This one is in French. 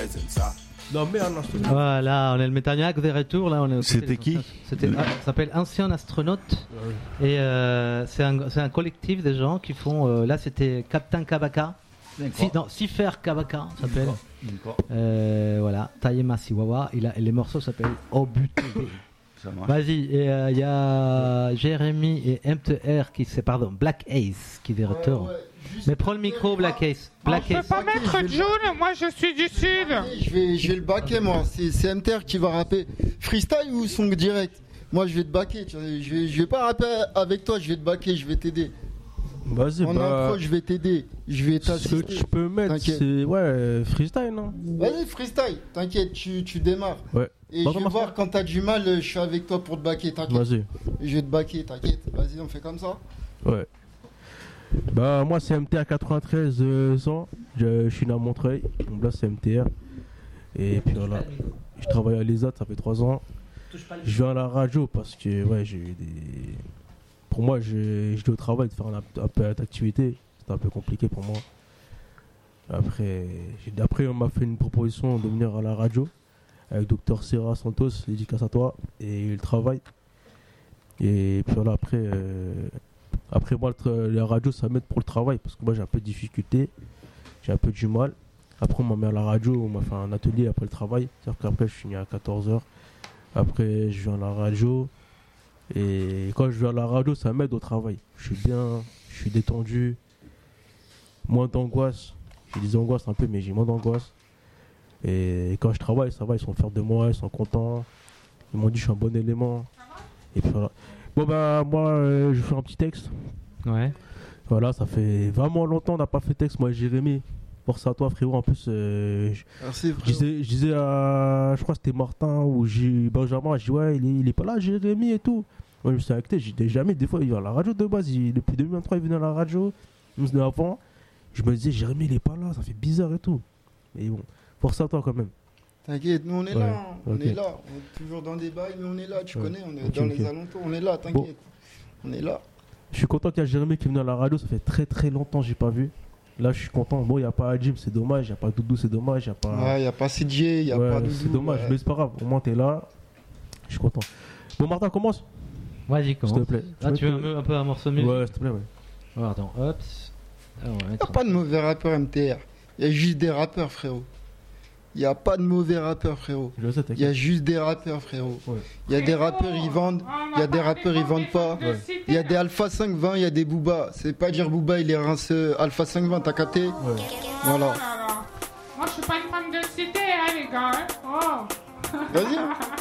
Non, merde, non, Voilà, on est le Métagnac de retour. Là, C'était qui? Ça s'appelle Ancien Astronaute. Et c'est un collectif de gens qui font. Là, c'était Captain Kabaka. Cifer Kabaka s'appelle. Voilà, Tayema Siwawa. Et les morceaux s'appellent Obutebe. Vas-y, et il y a Jérémy et MTR Black Ace qui est de retour. Mais prends le micro, Black Ace. Je peux pas mettre June, moi je suis du sud. Je vais le baquer, moi. C'est MTR qui va rapper. Freestyle ou son direct? Moi je vais te baquer. Je vais pas rapper avec toi, je vais te baquer, je vais t'aider. Vas-y, en intro, je vais t'aider. Je vais t'assister. Ce que je peux mettre, c'est freestyle, non? Vas-y, freestyle. T'inquiète, tu démarres. Ouais. Et je vais voir quand t'as du mal, je suis avec toi pour te baquer, t'inquiète. Vas-y. Je vais te baquer, t'inquiète. Vas-y, on fait comme ça. Ouais. Bah, moi, c'est MTR 93 100. Je suis né à Montreuil. Donc là, c'est MTR. Et puis voilà. Je travaille à l'ESAT, ça fait 3 ans. Je viens à la radio parce que, ouais, j'ai eu des. Pour moi, je dois au travail de faire un peu d'activité. C'était un peu compliqué pour moi. Après, on m'a fait une proposition de venir à la radio avec Dr Serra Santos, dédicace à toi, et il travaille. Et puis voilà, après moi, la radio, ça m'aide pour le travail parce que moi, j'ai un peu de difficulté, j'ai un peu du mal. Après, on m'a mis à la radio, on m'a fait un atelier après le travail. C'est-à-dire qu'après, je finis à 14h. Après, je viens à la radio. Et quand je vais à la radio, ça m'aide au travail. Je suis bien, je suis détendu, moins d'angoisse. J'ai des angoisses un peu, mais j'ai moins d'angoisse. Et quand je travaille, ça va, ils sont fiers de moi, ils sont contents. Ils m'ont dit que je suis un bon élément. Et puis voilà. Bon bah moi, je fais un petit texte. Ouais. Voilà, ça fait vraiment longtemps on n'a pas fait texte, moi et Jérémy. Force à toi frérot, en plus merci, je disais à, je crois que c'était Martin ou Benjamin, je dis ouais il est pas là Jérémy et tout. Moi je me suis acté, j'étais jamais, des fois il vient à la radio de base, depuis 2023 il venait à la radio, même avant, je me disais Jérémy il est pas là, ça fait bizarre et tout. Mais bon, force à toi quand même. T'inquiète, nous on est là, on est là, on est toujours dans des bails mais on est là, tu connais, on est dans les alentours, on est là, t'inquiète, on est là. Je suis content qu'il y a Jérémy qui est venu à la radio, ça fait très très longtemps que j'ai pas vu. Là, je suis content. Bon, il n'y a pas Jim, c'est dommage. Il n'y a pas Doudou, c'est dommage. Il n'y a pas. Ouais, il n'y a pas CJ, il n'y a pas Doudou. C'est dommage, mais c'est pas grave. Au moins, t'es là. Je suis content. Bon, Martin, commence. Vas-y, commence. S'il te plaît. Ah, tu veux un peu un morceau de musique? Ouais, s'il te plaît, ouais. Alors, attends, hop. Il n'y a pas de mauvais rappeurs MTR. Il y a juste des rappeurs, frérot. Il n'y a pas de mauvais rappeurs, frérot. Il y a juste des rappeurs, frérot. Il y a des rappeurs, ils vendent. Il y a des rappeurs, ils vendent pas. Il y a des Alpha 520, il y a des Booba. C'est pas dire Booba, il est rinceux. Alpha 520, t'as capté? Voilà. Moi, je suis pas une femme de cité, hein, les gars. Oh. Vas-y.